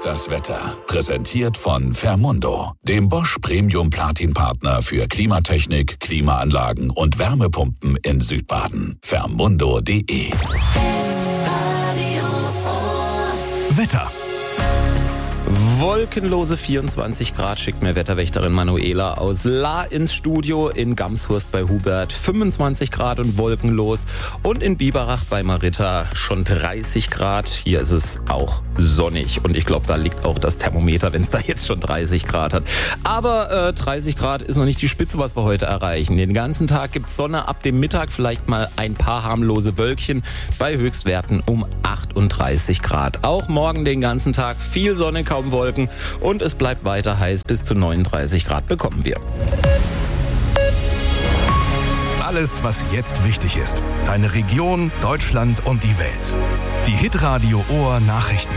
ist das Wetter. Präsentiert von Fermundo, dem Bosch Premium Platin Partner für Klimatechnik, Klimaanlagen und Wärmepumpen in Südbaden. Fermundo.de. Wetter. Wolkenlose 24 Grad schickt mir Wetterwächterin Manuela aus La ins Studio. In Gamshurst bei Hubert 25 Grad und wolkenlos. Und in Biberach bei Maritta schon 30 Grad. Hier ist es auch sonnig. Und ich glaube, da liegt auch das Thermometer, wenn es da jetzt schon 30 Grad hat. Aber 30 Grad ist noch nicht die Spitze, was wir heute erreichen. Den ganzen Tag gibt es Sonne, ab dem Mittag vielleicht mal ein paar harmlose Wölkchen bei Höchstwerten um 38 Grad. Auch morgen den ganzen Tag viel Sonne, kaum Wolken und es bleibt weiter heiß. Bis zu 39 Grad bekommen wir. Alles, was jetzt wichtig ist. Deine Region, Deutschland und die Welt. Die Hitradio Ohr Nachrichten.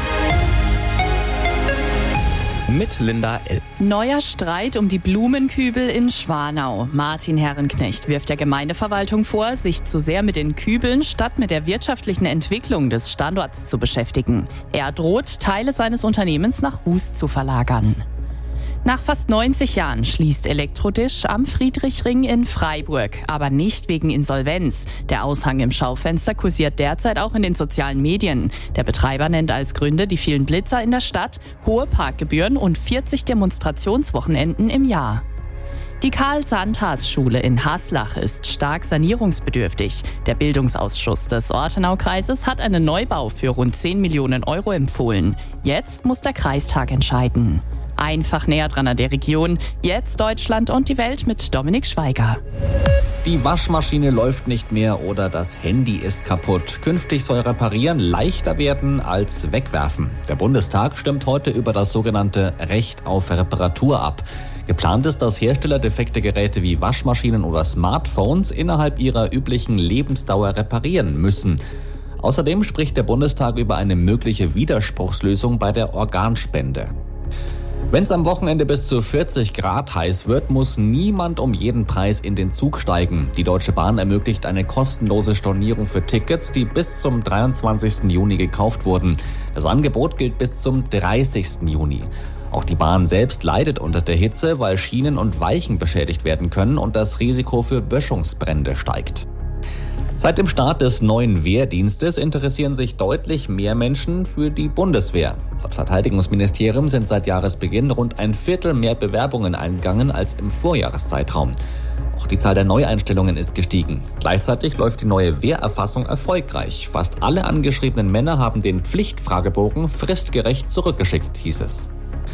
Mit Linda L. Neuer Streit um die Blumenkübel in Schwanau. Martin Herrenknecht wirft der Gemeindeverwaltung vor, sich zu sehr mit den Kübeln statt mit der wirtschaftlichen Entwicklung des Standorts zu beschäftigen. Er droht, Teile seines Unternehmens nach Hus zu verlagern. Nach fast 90 Jahren schließt Elektrodisch am Friedrichring in Freiburg, aber nicht wegen Insolvenz. Der Aushang im Schaufenster kursiert derzeit auch in den sozialen Medien. Der Betreiber nennt als Gründe die vielen Blitzer in der Stadt, hohe Parkgebühren und 40 Demonstrationswochenenden im Jahr. Die Karl-Sandhas-Schule in Haslach ist stark sanierungsbedürftig. Der Bildungsausschuss des Ortenaukreises hat einen Neubau für rund 10 Millionen Euro empfohlen. Jetzt muss der Kreistag entscheiden. Einfach näher dran an der Region. Jetzt Deutschland und die Welt mit Dominik Schweiger. Die Waschmaschine läuft nicht mehr oder das Handy ist kaputt. Künftig soll Reparieren leichter werden als wegwerfen. Der Bundestag stimmt heute über das sogenannte Recht auf Reparatur ab. Geplant ist, dass Hersteller defekte Geräte wie Waschmaschinen oder Smartphones innerhalb ihrer üblichen Lebensdauer reparieren müssen. Außerdem spricht der Bundestag über eine mögliche Widerspruchslösung bei der Organspende. Wenn es am Wochenende bis zu 40 Grad heiß wird, muss niemand um jeden Preis in den Zug steigen. Die Deutsche Bahn ermöglicht eine kostenlose Stornierung für Tickets, die bis zum 23. Juni gekauft wurden. Das Angebot gilt bis zum 30. Juni. Auch die Bahn selbst leidet unter der Hitze, weil Schienen und Weichen beschädigt werden können und das Risiko für Böschungsbrände steigt. Seit dem Start des neuen Wehrdienstes interessieren sich deutlich mehr Menschen für die Bundeswehr. Laut Verteidigungsministerium sind seit Jahresbeginn rund ein Viertel mehr Bewerbungen eingegangen als im Vorjahreszeitraum. Auch die Zahl der Neueinstellungen ist gestiegen. Gleichzeitig läuft die neue Wehrerfassung erfolgreich. Fast alle angeschriebenen Männer haben den Pflichtfragebogen fristgerecht zurückgeschickt, hieß es.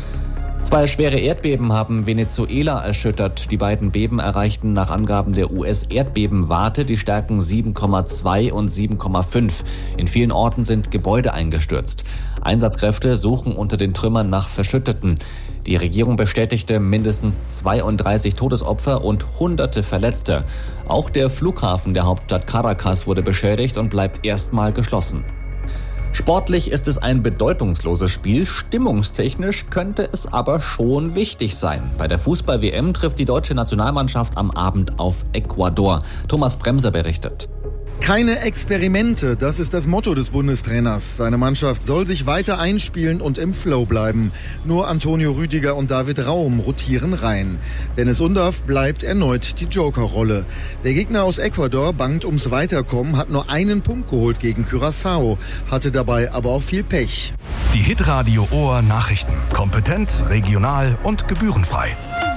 2 schwere Erdbeben haben Venezuela erschüttert. Die beiden Beben erreichten nach Angaben der US-Erdbebenwarte die Stärken 7,2 und 7,5. In vielen Orten sind Gebäude eingestürzt. Einsatzkräfte suchen unter den Trümmern nach Verschütteten. Die Regierung bestätigte mindestens 32 Todesopfer und Hunderte Verletzte. Auch der Flughafen der Hauptstadt Caracas wurde beschädigt und bleibt erstmal geschlossen. Sportlich ist es ein bedeutungsloses Spiel, stimmungstechnisch könnte es aber schon wichtig sein. Bei der Fußball-WM trifft die deutsche Nationalmannschaft am Abend auf Ecuador. Thomas Bremser berichtet. Keine Experimente, das ist das Motto des Bundestrainers. Seine Mannschaft soll sich weiter einspielen und im Flow bleiben. Nur Antonio Rüdiger und David Raum rotieren rein. Dennis Undaff bleibt erneut die Jokerrolle. Der Gegner aus Ecuador bangt ums Weiterkommen, hat nur einen Punkt geholt gegen Curaçao, hatte dabei aber auch viel Pech. Die Hitradio Ohr Nachrichten. Kompetent, regional und gebührenfrei.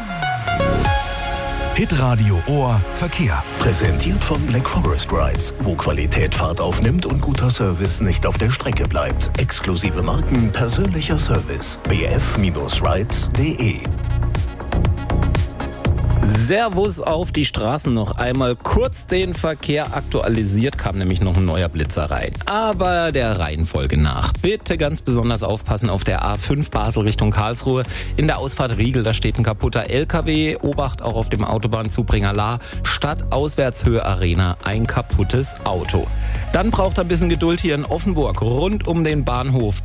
Hitradio Ohr Verkehr. Präsentiert von Black Forest Rides, wo Qualität Fahrt aufnimmt und guter Service nicht auf der Strecke bleibt. Exklusive Marken, persönlicher Service. bf-rides.de. Servus auf die Straßen, noch einmal kurz den Verkehr aktualisiert, kam nämlich noch ein neuer Blitzer rein. Aber der Reihenfolge nach. Bitte ganz besonders aufpassen auf der A5 Basel Richtung Karlsruhe. In der Ausfahrt Riegel, da steht ein kaputter LKW. Obacht auch auf dem Autobahnzubringer La. Stadt Auswärtshöhe Arena, ein kaputtes Auto. Dann braucht er ein bisschen Geduld hier in Offenburg. Rund um den Bahnhof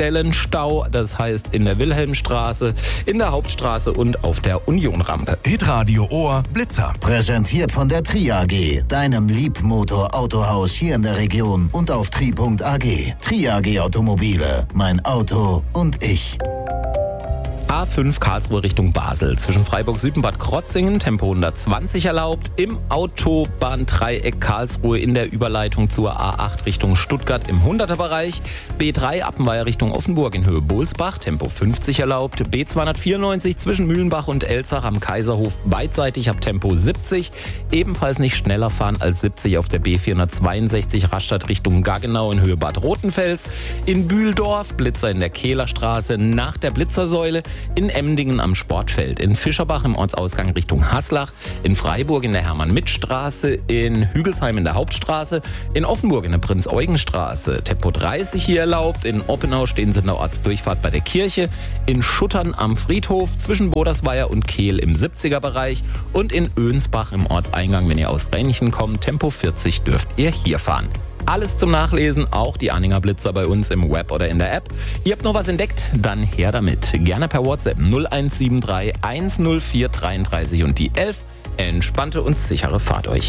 Baustellenstau, das heißt in der Wilhelmstraße, in der Hauptstraße und auf der Unionrampe. Hitradio Hitradio Ohr Blitzer. Präsentiert von der Tri AG, deinem Liebmotor-Autohaus hier in der Region und auf tri.ag. Tri AG Automobile, mein Auto und ich. A5 Karlsruhe Richtung Basel. Zwischen Freiburg Süd und Bad Krotzingen Tempo 120 erlaubt. Im Autobahndreieck Karlsruhe in der Überleitung zur A8 Richtung Stuttgart im 100er-Bereich. B3 Appenweier Richtung Offenburg in Höhe Bohlsbach Tempo 50 erlaubt. B294 zwischen Mühlenbach und Elzach am Kaiserhof beidseitig ab Tempo 70. Ebenfalls nicht schneller fahren als 70 auf der B462 Rastatt Richtung Gaggenau in Höhe Bad Rotenfels. In Bühldorf Blitzer in der Kehlerstraße nach der Blitzersäule. In Emdingen am Sportfeld, in Fischerbach im Ortsausgang Richtung Haslach, in Freiburg in der Hermann-Mitt-Straße, in Hügelsheim in der Hauptstraße, in Offenburg in der Prinz-Eugen-Straße, Tempo 30 hier erlaubt, in Oppenau stehen Sie in der Ortsdurchfahrt bei der Kirche, in Schuttern am Friedhof, zwischen Bodersweier und Kehl im 70er-Bereich und in Önsbach im Ortseingang, wenn ihr aus Renchen kommt, Tempo 40 dürft ihr hier fahren. Alles zum Nachlesen, auch die Anhänger Blitzer bei uns im Web oder in der App. Ihr habt noch was entdeckt? Dann her damit. Gerne per WhatsApp 0173 104 33 und die 11. Entspannte und sichere Fahrt euch.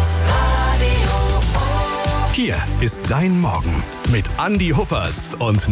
Hier ist dein Morgen mit Andi Huppertz und